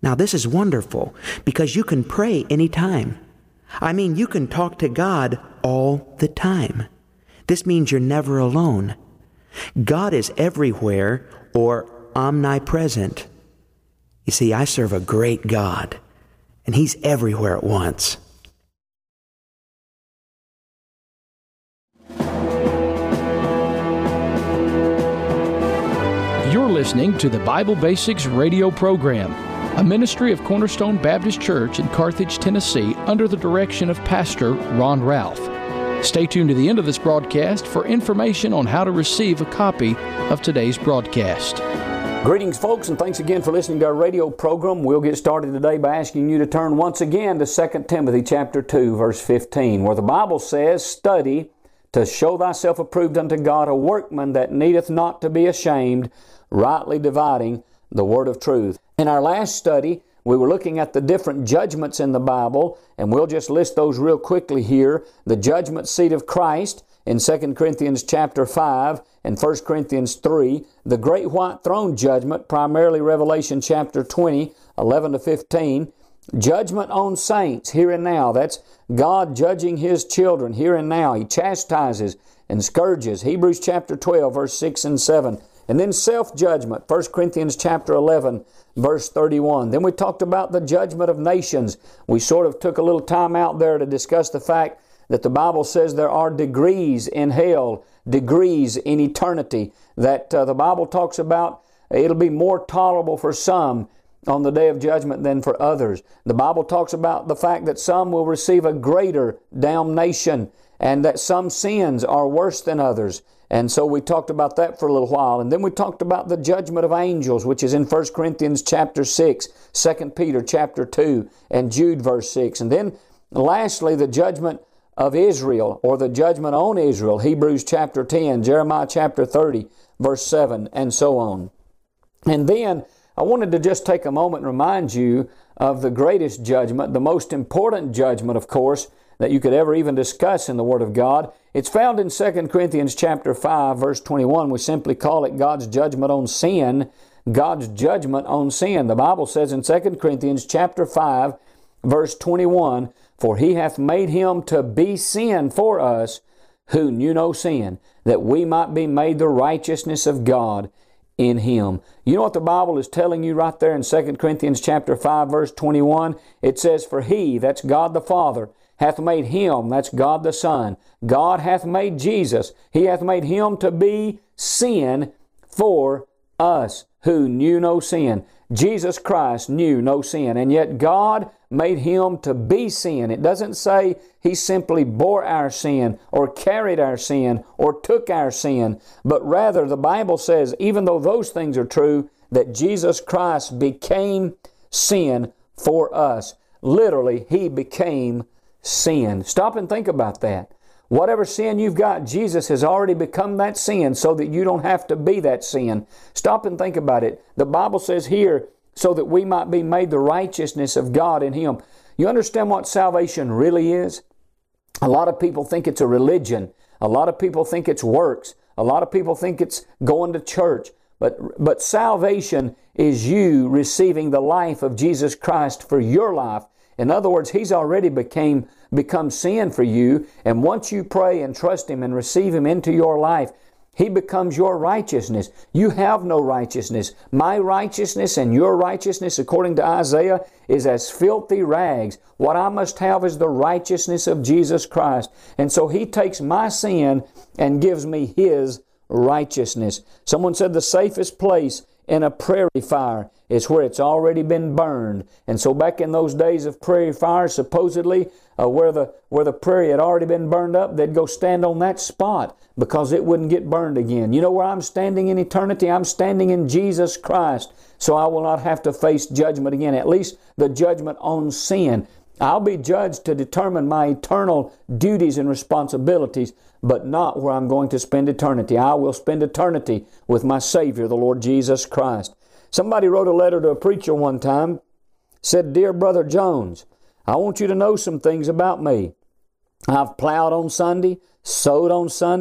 Now, this is wonderful because you can pray anytime. I mean, you can talk to God all the time. This means you're never alone. God is everywhere or omnipresent. You see, I serve a great God, and He's everywhere at once. You're listening to the Bible Basics radio program, a ministry of Cornerstone Baptist Church in Carthage, Tennessee, under the direction of Pastor Ron Ralph. Stay tuned to the end of this broadcast for information on how to receive a copy of today's broadcast. Greetings, folks, and thanks again for listening to our radio program. We'll get started today by asking you to turn once again to 2 Timothy chapter 2, verse 15, where the Bible says, "Study to show thyself approved unto God, a workman that needeth not to be ashamed, rightly dividing the word of truth." In our last study, we were looking at the different judgments in the Bible, and we'll just list those real quickly here. The judgment seat of Christ in 2 Corinthians chapter 5 and 1 Corinthians 3. The great white throne judgment, primarily Revelation chapter 20, 11 to 15. Judgment on saints, here and now. That's God judging His children here and now. He chastises and scourges. Hebrews chapter 12, verse 6 and 7. And then self-judgment, 1 Corinthians chapter 11, verse 31. Then we talked about the judgment of nations. We sort of took a little time out there to discuss the fact that the Bible says there are degrees in hell, degrees in eternity, that the Bible talks about it'll be more tolerable for some on the day of judgment than for others. The Bible talks about the fact that some will receive a greater damnation and that some sins are worse than others. And so we talked about that for a little while. And then we talked about the judgment of angels, which is in 1 Corinthians chapter 6, 2 Peter chapter 2, and Jude verse 6. And then lastly, the judgment of Israel, or the judgment on Israel, Hebrews chapter 10, Jeremiah chapter 30, verse 7, and so on. And then I wanted to just take a moment and remind you of the greatest judgment, the most important judgment, of course, that you could ever even discuss in the Word of God. It's found in 2 Corinthians chapter 5, verse 21. We simply call it God's judgment on sin. God's judgment on sin. The Bible says in 2 Corinthians chapter 5, verse 21, "For He hath made Him to be sin for us, who knew no sin, that we might be made the righteousness of God in Him." You know what the Bible is telling you right there in 2 Corinthians chapter 5, verse 21? It says, "For He," that's God the Father, "hath made Him," that's God the Son. God hath made Jesus. He hath made Him to be sin for us, who knew no sin. Jesus Christ knew no sin, and yet God made Him to be sin. It doesn't say He simply bore our sin, or carried our sin, or took our sin, but rather the Bible says, even though those things are true, that Jesus Christ became sin for us. Literally, He became sin. Stop and think about that. Whatever sin you've got, Jesus has already become that sin so that you don't have to be that sin. Stop and think about it. The Bible says here, so that we might be made the righteousness of God in Him. You understand what salvation really is? A lot of people think it's a religion. A lot of people think it's works. A lot of people think it's going to church. But salvation is you receiving the life of Jesus Christ for your life. In other words, He's already become sin for you, and once you pray and trust Him and receive Him into your life, He becomes your righteousness. You have no righteousness. My righteousness and your righteousness, according to Isaiah, is as filthy rags. What I must have is the righteousness of Jesus Christ. And so He takes my sin and gives me His righteousness. Someone said the safest place in a prairie fire is where it's already been burned. And so back in those days of prairie fire, supposedly where the prairie had already been burned up, they'd go stand on that spot because it wouldn't get burned again. You know where I'm standing in eternity? I'm standing in Jesus Christ, so I will not have to face judgment again, at least the judgment on sin. I'll be judged to determine my eternal duties and responsibilities, but not where I'm going to spend eternity. I will spend eternity with my Savior, the Lord Jesus Christ. Somebody wrote a letter to a preacher one time, said, "Dear Brother Jones, I want you to know some things about me. I've plowed on Sunday, sowed on Sunday,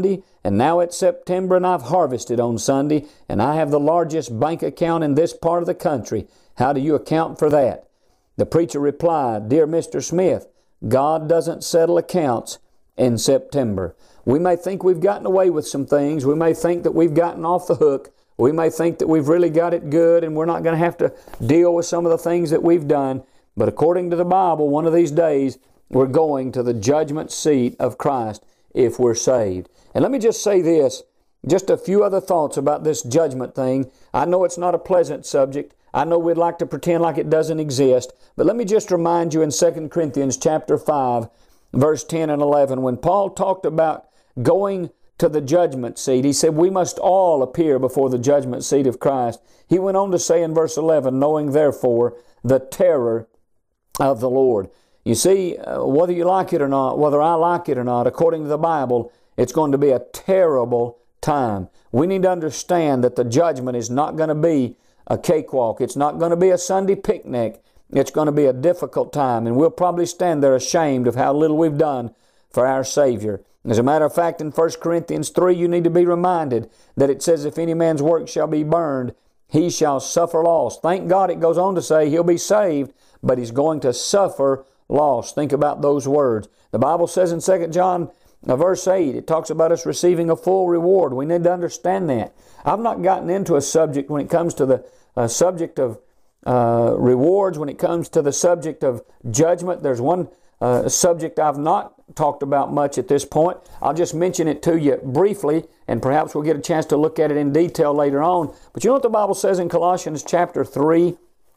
and now it's September and I've harvested on Sunday, and I have the largest bank account in this part of the country. How do you account for that?" The preacher replied, "Dear Mr. Smith, God doesn't settle accounts in September. We may think we've gotten away with some things. We may think that we've gotten off the hook. We may think that we've really got it good and we're not going to have to deal with some of the things that we've done. But according to the Bible, one of these days we're going to the judgment seat of Christ if we're saved." And let me just say this, just a few other thoughts about this judgment thing. I know it's not a pleasant subject. I know we'd like to pretend like it doesn't exist. But let me just remind you in 2 Corinthians chapter 5, verse 10 and 11, when Paul talked about going to the judgment seat, he said we must all appear before the judgment seat of Christ. He went on to say in verse 11, "Knowing therefore the terror of the Lord." You see, whether you like it or not, whether I like it or not, according to the Bible, it's going to be a terrible time. We need to understand that the judgment is not going to be a cakewalk. It's not going to be a Sunday picnic. It's going to be a difficult time, and we'll probably stand there ashamed of how little we've done for our Savior. As a matter of fact, in 1 Corinthians 3, you need to be reminded that it says, "If any man's work shall be burned, he shall suffer loss." Thank God it goes on to say he'll be saved, but he's going to suffer loss. Think about those words. The Bible says in 2 John verse 8, it talks about us receiving a full reward. We need to understand that. I've not gotten into a subject when it comes to the subject of rewards, when it comes to the subject of judgment. There's one subject I've not talked about much at this point. I'll just mention it to you briefly, and perhaps we'll get a chance to look at it in detail later on. But you know what the Bible says in Colossians chapter 3?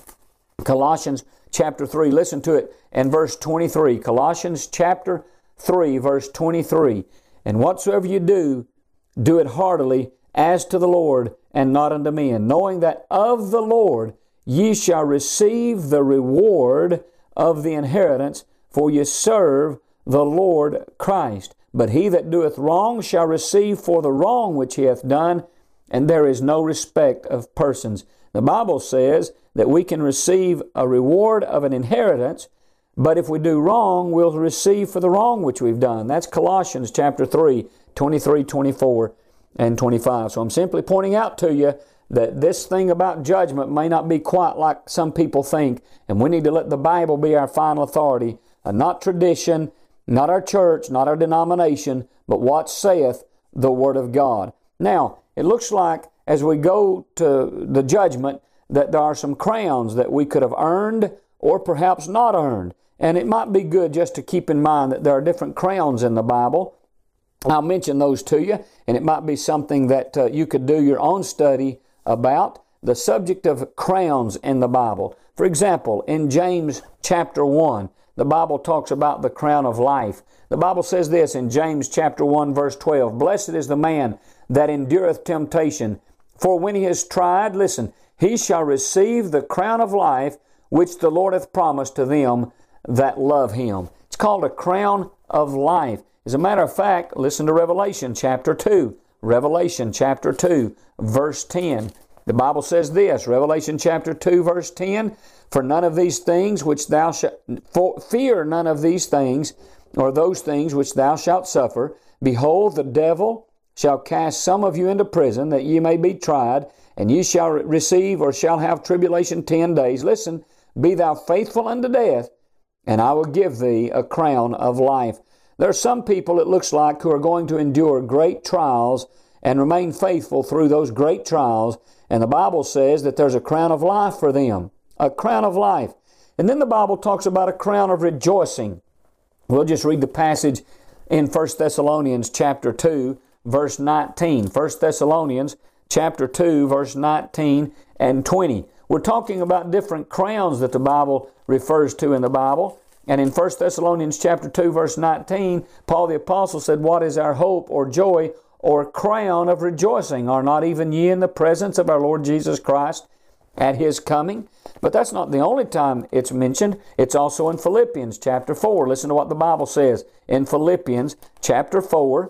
Colossians chapter 3, listen to it, and verse 23. Colossians chapter 3, verse 23. "And whatsoever you do, do it heartily as to the Lord and not unto men, knowing that of the Lord ye shall receive the reward of the inheritance, for ye serve the Lord Christ. But he that doeth wrong shall receive for the wrong which he hath done, and there is no respect of persons." The Bible says that we can receive a reward of an inheritance, but if we do wrong, we'll receive for the wrong which we've done. That's Colossians chapter 3, 23, 24, and 25. So I'm simply pointing out to you that this thing about judgment may not be quite like some people think, and we need to let the Bible be our final authority, not tradition, not our church, not our denomination, but what saith the Word of God. Now, it looks like as we go to the judgment that there are some crowns that we could have earned or perhaps not earned. And it might be good just to keep in mind that there are different crowns in the Bible. I'll mention those to you, and it might be something that you could do your own study about, the subject of crowns in the Bible. For example, in James chapter 1, the Bible talks about the crown of life. The Bible says this in James chapter 1, verse 12, "Blessed is the man that endureth temptation, for when he is tried," listen, "he shall receive the crown of life which the Lord hath promised to them that love him." It's called a crown of life. As a matter of fact, listen to Revelation chapter 2. Revelation chapter 2, verse 10. The Bible says this, Revelation chapter 2, verse 10, "For none of these things which thou shalt, fear none of these things, or those things which thou shalt suffer. Behold, the devil shall cast some of you into prison, that ye may be tried, and ye shall receive or shall have tribulation 10 days. Listen, be thou faithful unto death, and I will give thee a crown of life." There are some people, it looks like, who are going to endure great trials and remain faithful through those great trials. And the Bible says that there's a crown of life for them. A crown of life. And then the Bible talks about a crown of rejoicing. We'll just read the passage in 1 Thessalonians chapter 2, verse 19. 1 Thessalonians chapter 2, verse 19 and 20. We're talking about different crowns that the Bible refers to in the Bible. And in 1 Thessalonians chapter 2, verse 19, Paul the Apostle said, "What is our hope or joy or crown of rejoicing? Are not even ye in the presence of our Lord Jesus Christ at His coming?" But that's not the only time it's mentioned. It's also in Philippians chapter 4. Listen to what the Bible says in Philippians chapter 4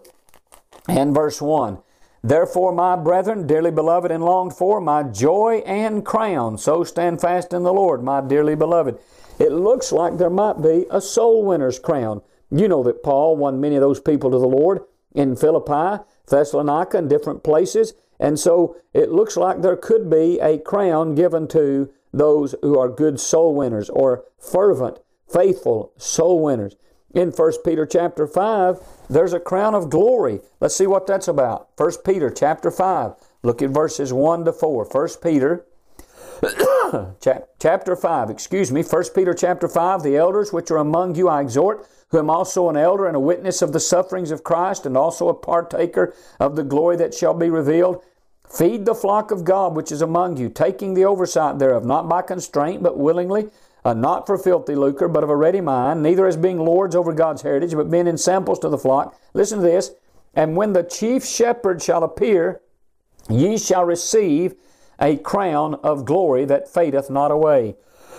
and verse 1. "Therefore, my brethren, dearly beloved and longed for, my joy and crown, so stand fast in the Lord, my dearly beloved." It looks like there might be a soul winner's crown. You know that Paul won many of those people to the Lord in Philippi Thessalonica and different places. And so it looks like there could be a crown given to those who are good soul winners or fervent, faithful soul winners. In 1 Peter chapter 5, there's a crown of glory. Let's see what that's about. 1 Peter chapter 5. Look at verses 1 to 4. 1 Peter chapter 5, 1 Peter chapter 5, the elders which are among you I exhort, who am also an elder and a witness of the sufferings of Christ, and also a partaker of the glory that shall be revealed. Feed the flock of God which is among you, taking the oversight thereof, not by constraint, but willingly, not for filthy lucre, but of a ready mind, neither as being lords over God's heritage, but being ensamples to the flock. Listen to this. And when the chief shepherd shall appear, ye shall receive a crown of glory that fadeth not away.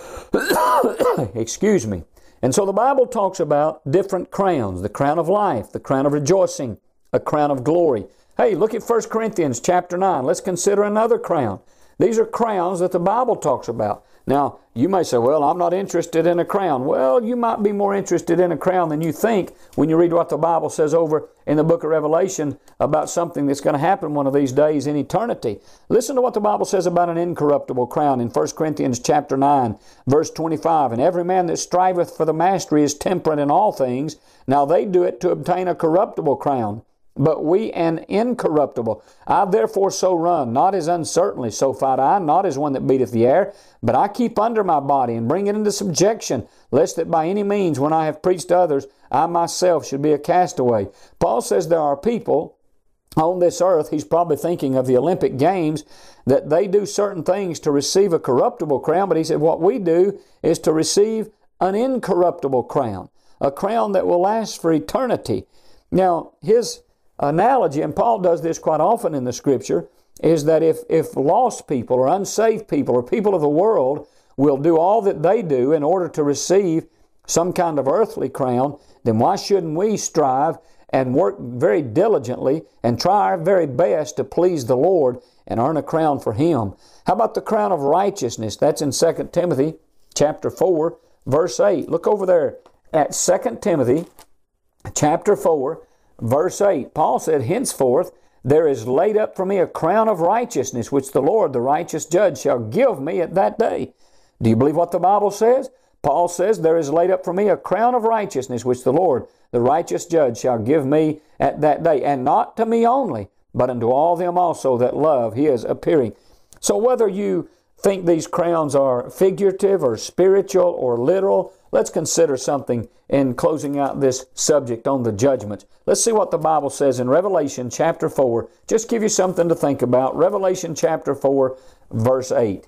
Excuse me. And so the Bible talks about different crowns. The crown of life, the crown of rejoicing, a crown of glory. Hey, look at 1 Corinthians chapter 9. Let's consider another crown. These are crowns that the Bible talks about. Now, you may say, well, I'm not interested in a crown. Well, you might be more interested in a crown than you think when you read what the Bible says over in the book of Revelation about something that's going to happen one of these days in eternity. Listen to what the Bible says about an incorruptible crown in 1 Corinthians chapter 9, verse 25. And every man that striveth for the mastery is temperate in all things. Now they do it to obtain a corruptible crown, but we an incorruptible. I therefore so run, not as uncertainly, so fight I, not as one that beateth the air, but I keep under my body and bring it into subjection, lest that by any means, when I have preached to others, I myself should be a castaway. Paul says there are people on this earth, he's probably thinking of the Olympic Games, that they do certain things to receive a corruptible crown, but he said what we do is to receive an incorruptible crown, a crown that will last for eternity. Now, his analogy, and Paul does this quite often in the Scripture, is that if lost people or unsaved people or people of the world will do all that they do in order to receive some kind of earthly crown, then why shouldn't we strive and work very diligently and try our very best to please the Lord and earn a crown for Him? How about the crown of righteousness? That's in 2 Timothy chapter 4, verse 8. Look over there at 2 Timothy chapter 4, verse 8, Paul said, henceforth there is laid up for me a crown of righteousness, which the Lord, the righteous judge, shall give me at that day. Do you believe what the Bible says? Paul says, there is laid up for me a crown of righteousness, which the Lord, the righteous judge, shall give me at that day. And not to me only, but unto all them also that love His appearing. So whether you think these crowns are figurative or spiritual or literal, let's consider something in closing out this subject on the judgments. Let's see what the Bible says in Revelation chapter 4. Just give you something to think about. Revelation chapter 4, verse 8.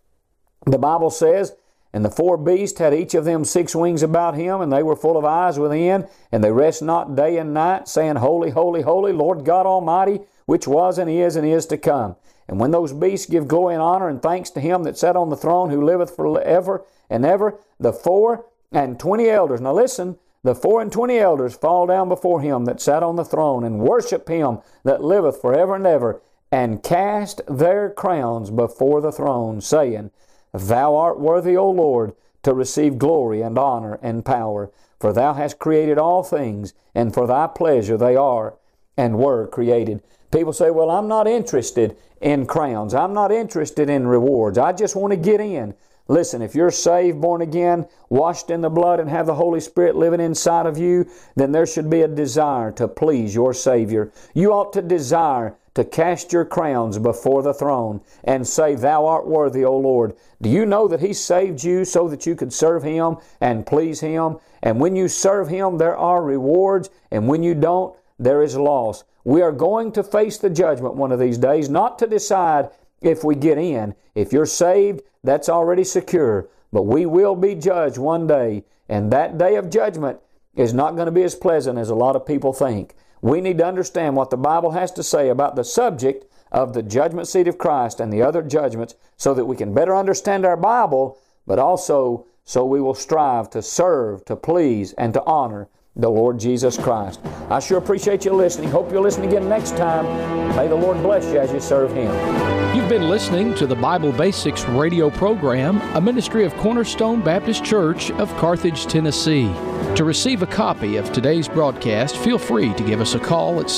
The Bible says, and the four beasts had each of them 6 wings about him, and they were full of eyes within, and they rest not day and night, saying, Holy, holy, holy, Lord God Almighty, which was and is to come. And when those beasts give glory and honor and thanks to Him that sat on the throne, who liveth forever and ever, the 24 elders, now listen, the 24 elders fall down before Him that sat on the throne, and worship Him that liveth forever and ever, and cast their crowns before the throne, saying, Thou art worthy, O Lord, to receive glory and honor and power, for Thou hast created all things, and for Thy pleasure they are and were created. People say, well, I'm not interested in crowns. I'm not interested in rewards. I just want to get in. Listen, if you're saved, born again, washed in the blood, and have the Holy Spirit living inside of you, then there should be a desire to please your Savior. You ought to desire to cast your crowns before the throne and say, Thou art worthy, O Lord. Do you know that He saved you so that you could serve Him and please Him? And when you serve Him, there are rewards, and when you don't, there is loss. We are going to face the judgment one of these days, not to decide if we get in. If you're saved, that's already secure. But we will be judged one day, and that day of judgment is not going to be as pleasant as a lot of people think. We need to understand what the Bible has to say about the subject of the judgment seat of Christ and the other judgments so that we can better understand our Bible, but also so we will strive to serve, to please, and to honor the Lord Jesus Christ. I sure appreciate you listening. Hope you'll listen again next time. May the Lord bless you as you serve Him. You've been listening to the Bible Basics radio program, a ministry of Cornerstone Baptist Church of Carthage, Tennessee. To receive a copy of today's broadcast, feel free to give us a call at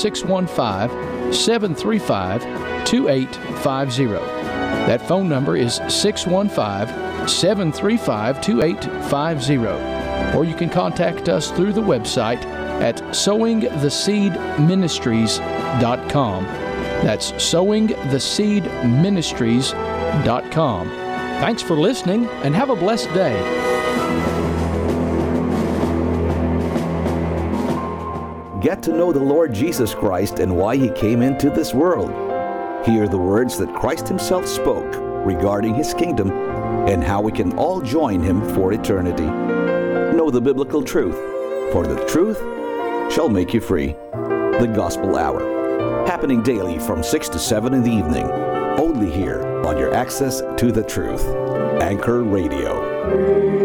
615-735-2850. That phone number is 615-735-2850. Or you can contact us through the website at sowingtheseedministries.com. That's sowingtheseedministries.com. Thanks for listening and have a blessed day. Get to know the Lord Jesus Christ and why He came into this world. Hear the words that Christ Himself spoke regarding His kingdom and how we can all join Him for eternity. Know the biblical truth, for the truth shall make you free. The Gospel Hour, happening daily from 6 to 7 in the evening, only here on your access to the truth. Anchor Radio.